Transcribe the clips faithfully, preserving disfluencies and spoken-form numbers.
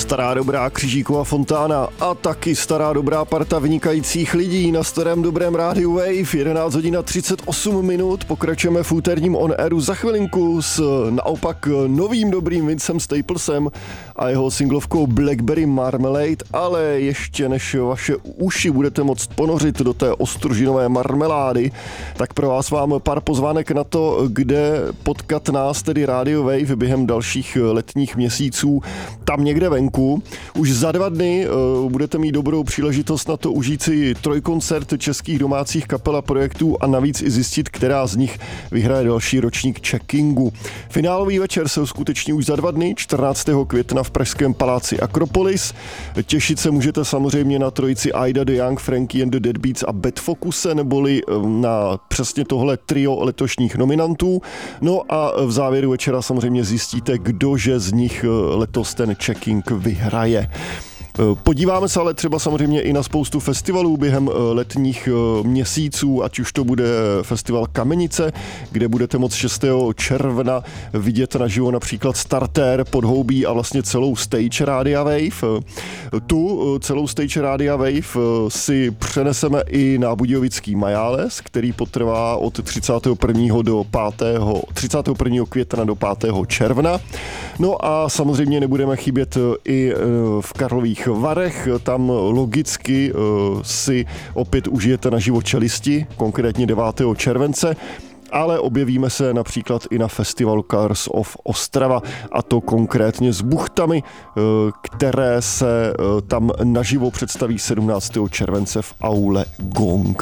Stará dobrá Křižíková fontána a taky stará dobrá parta vynikajících lidí na starém dobrém rádiu Wave. jedenáct hodin a třicet osm minut, pokračujeme v úterním on airu za chvilinku s naopak novým dobrým Vincem Staplesem a jeho singlovkou Blackberry Marmalade, ale ještě než vaše uši budete moct ponořit do té ostružinové marmelády, tak pro vás mám pár pozvánek na to, kde potkat nás, tedy Radio Wave, během dalších letních měsíců, tam někde venku. Už za dva dny uh, budete mít dobrou příležitost na to užít si trojkoncert českých domácích kapel a projektů a navíc i zjistit, která z nich vyhraje další ročník Checkingu. Finálový večer se uskuteční už za dva dny, čtrnáctého května v pražském paláci Akropolis. Těšit se můžete samozřejmě na trojici Ida the Young, Frankie and the Deadbeats a Bad Focuse, neboli na přesně tohle trio letošních nominantů. No a v závěru večera samozřejmě zjistíte, kdože z nich letos ten Checking vyhraje. Podíváme se ale třeba samozřejmě i na spoustu festivalů během letních měsíců, ať už to bude festival Kamenice, kde budete moct šestého června vidět naživo například Starter, Podhoubí a vlastně celou stage Rádia Wave. Tu celou stage Rádia Wave si přeneseme i na Budějovický Majáles, který potrvá od třicátého prvního do pátého třicátého prvního května do pátého června. No a samozřejmě nebudeme chybět i v Karlových Varech, tam logicky uh, si opět užijete naživo Čelisti, konkrétně devátého července, ale objevíme se například i na festivalu Colors of Ostrava, a to konkrétně s buchtami, uh, které se uh, tam naživo představí sedmnáctého července v aule Gong.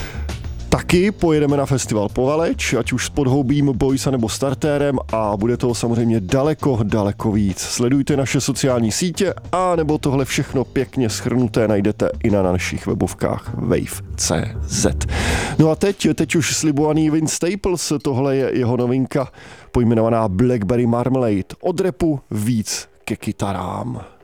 Taky pojedeme na festival Povaleč, ať už s Podhoubím, Boys nebo Startérem, a bude toho samozřejmě daleko, daleko víc. Sledujte naše sociální sítě a nebo tohle všechno pěkně shrnuté najdete i na našich webovkách wave tečka cé zet. No a teď, teď už slibovaný Vince Staples, tohle je jeho novinka pojmenovaná Blackberry Marmalade. Od rapu víc ke kytarám.